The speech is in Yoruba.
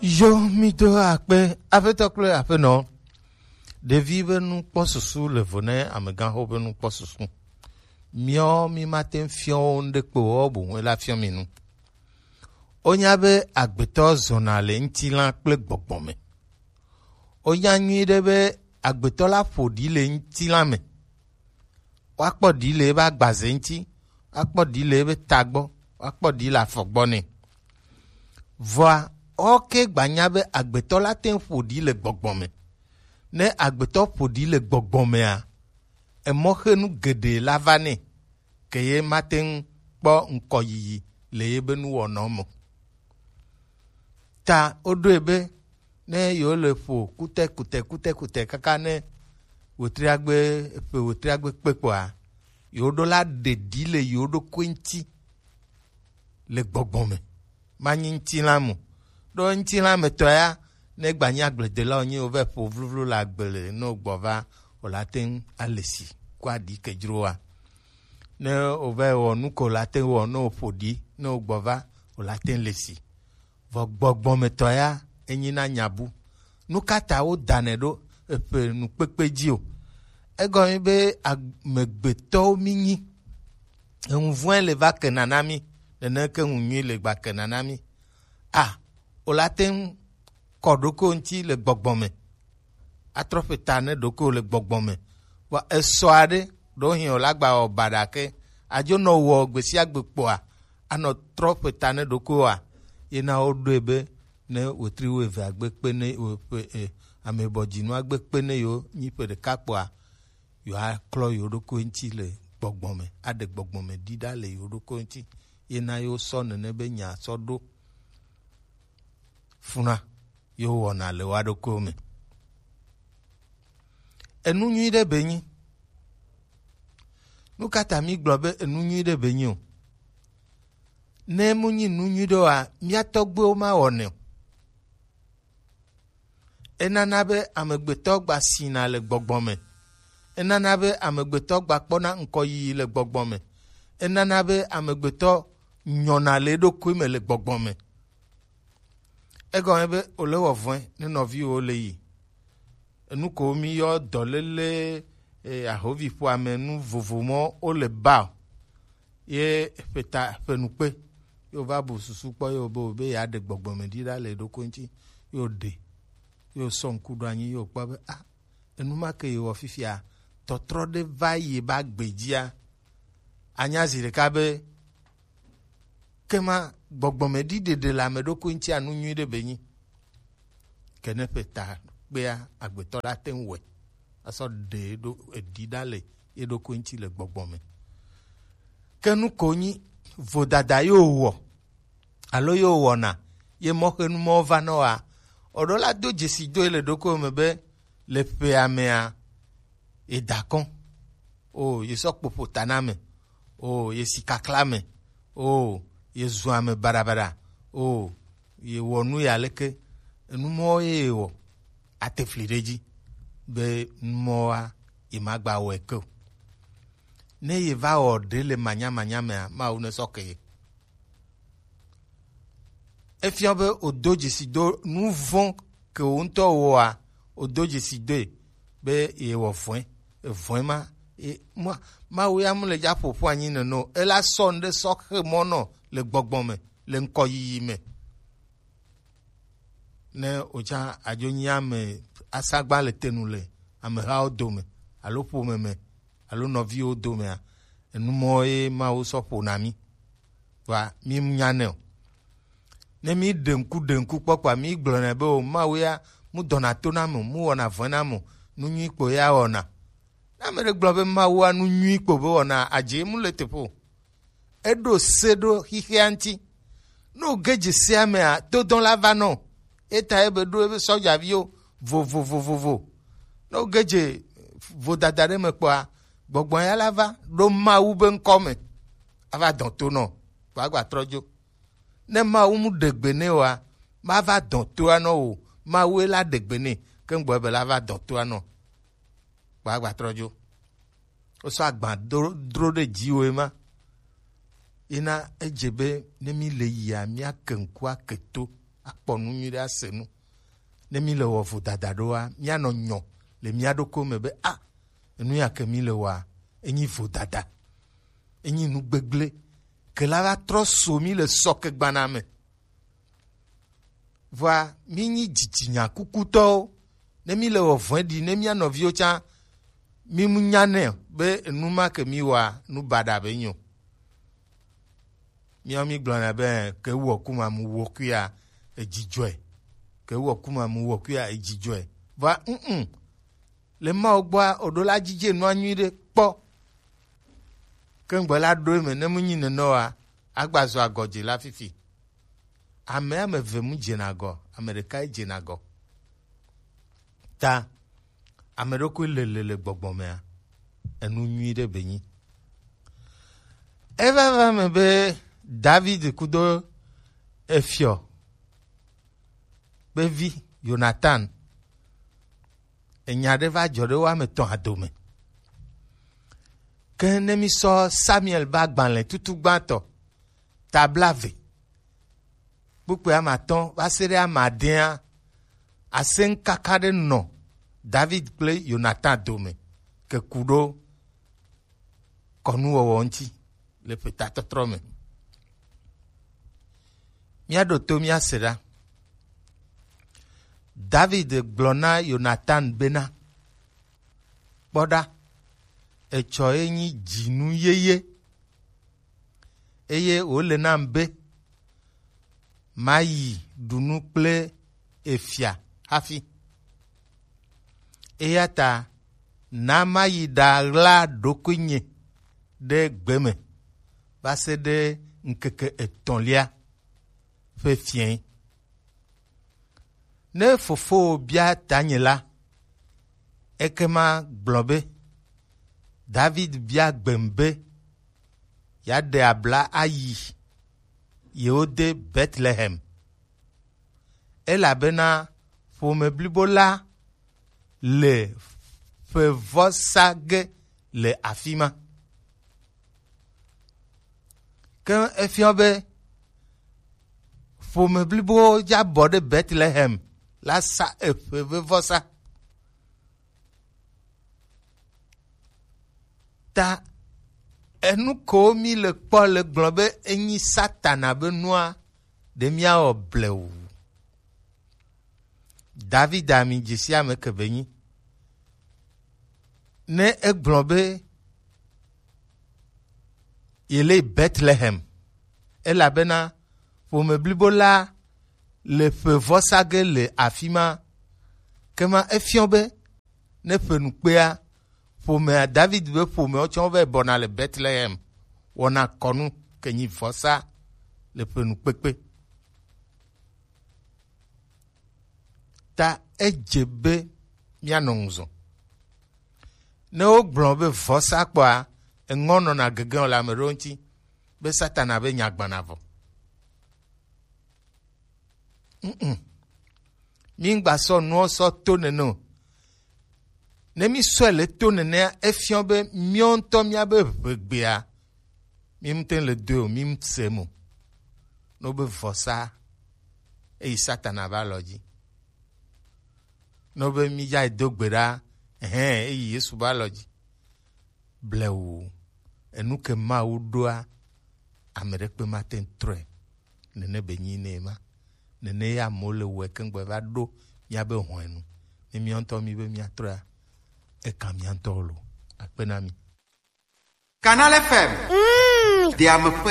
Yo mi do akpe afetokle afeno. Devi be nu kposusu le vone amegan ho be nu kposusu. Mio mi maten fion de kpo obu we la fion mi nu. Onya be agbeto zonale ntilan kple gbogbome. Onya nyi de be agbeto la fodi le ntilan me. Wakpo di le ba gbaze nti, wakpo di le be tagbo, wakpo di la fogbone. Voa oke gbanya be agbeto la ten fodi le gbogbome. Ne agbeto fodi le gbogbome a, emohenu gede la vane, keye maten po nkoyiyi le ebe nu wonomo. Ta odo ebe, ne yo le fo kute kaka ne wotriagbe kpekwa, yodo la dedi le yodo kwenti le gbogbome. Manyi nti la mu. Do nti la me to ya, ne gbanya glede la onye ove po vluvlu la gbele no gbova o la ten alesi kwa di kejroa. Ne ove o nuko la ten o no fodi no gbova o la ten lesi. Vo gbogbome to ya enyi na nyabu. Nukata o danedo epe nu pekpeji o. Ego be megbeto minyi. Envuen le va kenanami. Ne ke unyi le gba kenanami. Ah, o la ten kodoko nti le gbogbome. Atrofetane doko le gbogbome. Wa esoade do hin o la gba o badake. Ajo no wo gbesi agbekpoa. Ano trofetane doko a. Yena odo ebe ne wetri weve agbekpe ne amebojinu agbekpe ne yo nyipe de kakpoa. Yo a klo yo doko nti le gbogbome. Ade gbogbome dida le yo doko nti. Yena yo so nebe nya so do. Funa yo wona le wado kome. Enu nyi de benyi. Nukata mi globe enu nyi de benyi o. Ne munyi nu nyi do a miatogbe o ma one. Enanabe amegbetogba sina le gbogbome. Enanabe amegbetogba kpona nkoyi le gbogbome. Enanabe amegbeto nyona le do kuime le gbogbome. Ego ebe ole wo vwen ni novi o le yi. Enu ko mi yo dolele ahovi fu amenu vovomo o le ba. Ye feta fenupe. Yo va bu susu po yo bo be ya de gbogbome dira le do konti. Yo de. Yo son kudo anyi yo pa be ah. Enu ma ke yo fifia totro de va ye ba gbejia. Anya zire kabe kema gbogbome di de la me do kunti anu nyi de benyi kene peta bea agbeto la ten we aso de do edidale e do kunti le gbogbome kenu konyi vodada yo wo alo yo wo na ye mo kenu mo va no a odo la do jesi do le do ko me be le pe amea e dakon o ye sok popo taname o ye sikaklame o ye zuame barabara o ye wonu ya leke enumo ye wo ateflireji be moa imagba weko ne ye va o de le manya ma une soke efiobe odoji si do nous vont que onto wa odoji si de be ye wo fun vraiment et moi ma wo ya mu le ja popo anyi no e la son de soke mono le gbogbome le nkoyi me ne oja ajonya me asagba le tenule amera odome alo pomeme alo novi odome enu moe ma o so ponami wa mi nyane ne mi denku pokwa mi glone be o ma we ya mu donato na mu wona vona mu nu nyi po ya ona na me globe ma wa nu nyi po be ona aje mu le tepo edo sedo hihianti no geji siame a to don la vano eta ebe do ebe soja vio vo no geji vo dadare me kwa gbogbo ya lava do ma ube nkome ava don to no gba trojo ne ma mu degbene wa ma va don to ano o ma we la degbene ke ngbo ebe la va don to ano gba trojo o so agba dro de jiwe ma ina ejebe ne mi le ya mi akenku aketo akpɔ nu nyui ɖe ase nu ne mi le wɔ vodada ɖoa mianɔ nyɔ le mia ɖokui me be enu ya ke mi le wɔa enyi vodada enyi nu gbegble ke la va trɔ so mi le sɔke gbana me voa mi nyi dzidzinya kukutɔwo ne mi le wɔ vɔe ɖi ne mia nɔviwo tsã mi mu nya nɛ be enu ma ke mi wɔa nu baɖa be nyo miawo mi gblɔna be ke wɔ kuma mu wɔ kuia edzidzɔe ke wɔ kuma mu wɔ kuia edzidzɔe voa le mawo gbɔa oɖo la dzidze nua nyui ɖe kpɔ ke ŋgbe la ɖo eme ne mu nyi nenɔa agba zɔ agɔdzi la fifi ame eve mu dzena agɔ ame ɖeka dzena agɔ ta ame ɖokui le gbɔgbɔmea enu nyui ɖe be nyi eva me be David kudo Efio be vi Jonathan enya ɖe va dzɔ ɖe wo ame etɔ̃ adome ke ne mi sɔ Samuel ba agbalẽ tutu gbãtɔ tablave kpukpe ame atɔ̃ va se ɖe ame adea aseŋkaka ɖe nɔ David kple Jonathan dome ke ku ɖo kɔnuwɔwɔ ŋuti le ƒetatɔtrɔ me míaɖo to míase ɖa David gblɔ na Jonathan bena kpɔɖa etsɔ ye nyi dzinu yeye eye wòle nam be mayi ɖunu kple efia hafi eya ta na mayi ɖaɣla ɖokui nye ɖe gbe me va se ɖe ŋkeke etɔ̃lia ƒe fiẽ ne fofo bia tanye la ekema gblɔ be David bia gbem be yaɖe abla ayi yewode Bethlehem elabena ƒome blibo la le ƒevɔsa ge le afi ma ke efia be ƒome blibo dza bɔ ɖe Bethlehem la sa eƒevevɔsa ta enu ko mi le kpɔ le gblɔ be enyi Satana be nua ɖe miawɔ blewu David ami dzesi ame ke be nyi ne egblɔ be yele Bethlehem elabena ƒome blibo la le ƒevɔsa ge le afi ma kema efiɔ be ne ƒe nukpea ƒomea David be ƒomewo tsɔ va bɔna le Bethlehem wɔna kɔnu ke nyi vɔsa le ƒe nukpekpe ta edze be mianɔ ŋuzɔ ne wogblɔ be vɔsa kpɔa eŋɔ nɔna gegem le ame ɖewo ŋuti be Satana be nyagbana vɔ mi ŋgba sɔ nuwo sɔ to nene o ne mi sɔe le to nenea efiɔ be miɔ ŋutɔ miabe ʋegbea mi mte le doe o mi se mo no be vɔsa eyi Satana ba lɔ dzi no be mi dza do gbe ɖa eyi Yesu ba lɔ dzi blewu enu ke Mawu ɖoa ame ɖekpe mate trɔe nene be nyi ne ma nene ya amewo le wɔe keŋgbe va ɖo miabe hɔ̃enu ne miɔ ŋutɔ mi be miatrɔa eka mia ŋutɔ lo akpe na mi. Canal FM. Diamo